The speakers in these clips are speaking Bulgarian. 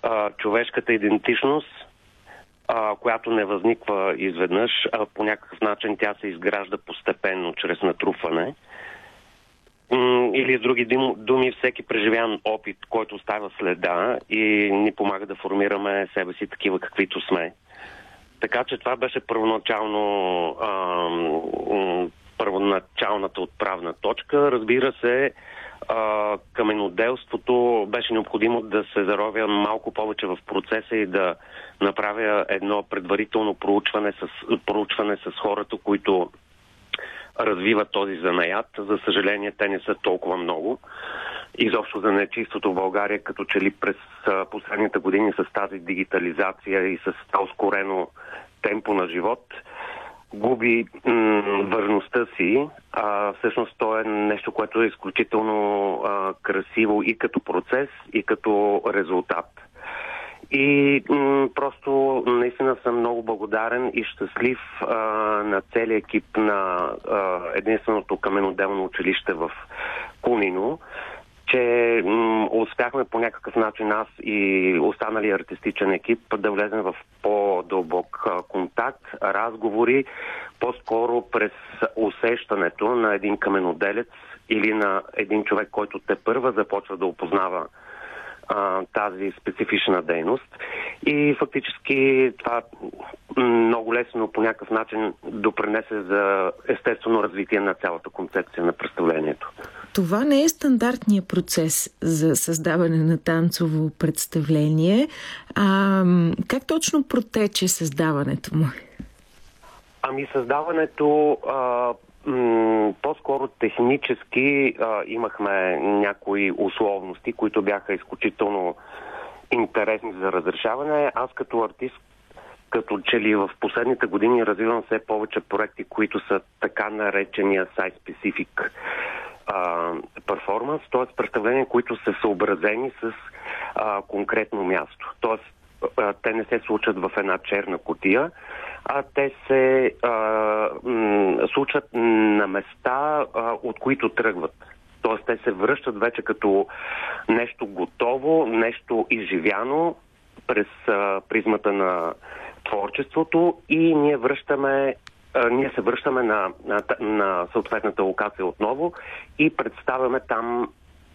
човешката идентичност, която не възниква изведнъж, а по някакъв начин тя се изгражда постепенно, чрез натрупване. Или с други думи, всеки преживян опит, който оставя следа и ни помага да формираме себе си такива, каквито сме. Така че това беше първоначалната отправна точка. Разбира се, каменоделството беше необходимо да се заровя малко повече в процеса и да направя едно предварително проучване с хората, които развиват този занаят. За съжаление, те не са толкова много. Изобщо за нечистото в България, като че ли през последните години с тази дигитализация и с това ускорено темпо на живот, губи важността си. Всъщност то е нещо, което е изключително красиво и като процес, и като резултат. И просто наистина съм много благодарен и щастлив на целия екип на единственото каменоделно училище в Кунино, че успяхме по някакъв начин аз и останали артистичен екип да влезем в по-дълбок контакт, разговори, по-скоро през усещането на един каменоделец или на един човек, който тепърва започва да опознава тази специфична дейност. И фактически това много лесно по някакъв начин допринесе за естествено развитие на цялата концепция на представлението. Това не е стандартният процес за създаване на танцово представление. Как точно протече създаването му? Създаването по-скоро технически имахме някои условности, които бяха изключително интересни за разрешаване. Аз като артист, като че ли в последните години развивам все повече проекти, които са така наречения site-specific перформанс, т.е. представления, които са съобразени с конкретно място. Т.е. те не се случат в една черна кутия, а те се случат на места, от които тръгват. Т.е. те се връщат вече като нещо готово, нещо изживяно през призмата на творчеството и ние се връщаме на съответната локация отново и представяме там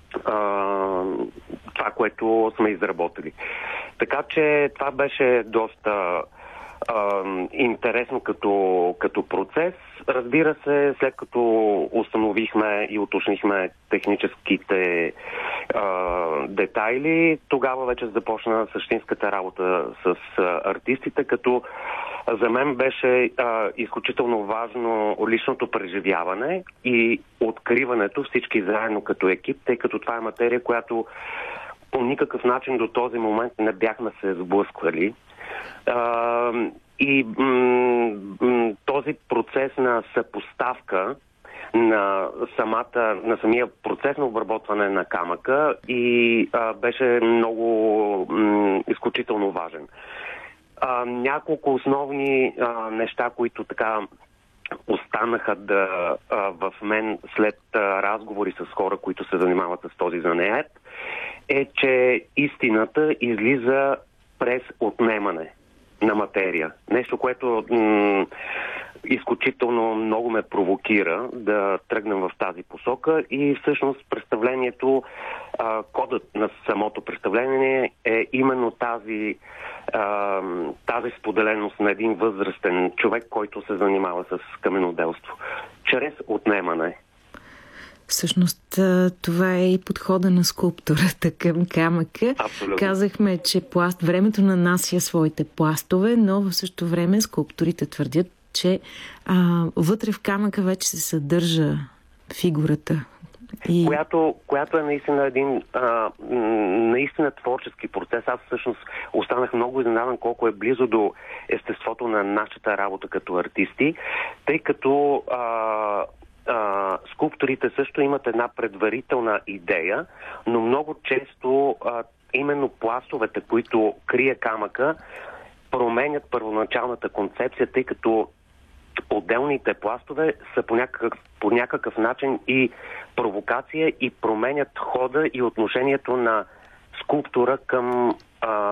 това, което сме изработили. Така че това беше доста интересно като процес. Разбира се, след като установихме и уточнихме техническите детайли, тогава вече започна същинската работа с артистите, като за мен беше изключително важно личното преживяване и откриването всички заедно като екип, тъй като това е материя, която по никакъв начин до този момент не бяхме се сблъсквали. И този процес на съпоставка на самия процес на обработване на камъка и беше много изключително важен. Няколко основни неща, които така останаха в мен след разговори с хора, които се занимават с този занаят, е, че истината излиза през отнемане на материя. Нещо, което изключително много ме провокира да тръгнем в тази посока и всъщност представлението, кодът на самото представление е именно тази споделеност на един възрастен човек, който се занимава с каменоделство. Чрез отнемане. Всъщност това е и подхода на скулптурата към камъка. Абсолютно. Казахме, че времето нанася своите пластове, но в същото време скулпторите твърдят, че вътре в камъка вече се съдържа фигурата. Която е наистина един наистина творчески процес. Аз всъщност останах много изненадан колко е близо до естеството на нашата работа като артисти, тъй като скулпторите също имат една предварителна идея, но много често именно пластовете, които крие камъка, променят първоначалната концепция, тъй като отделните пластове са по някакъв начин и провокация и променят хода и отношението на скулптура към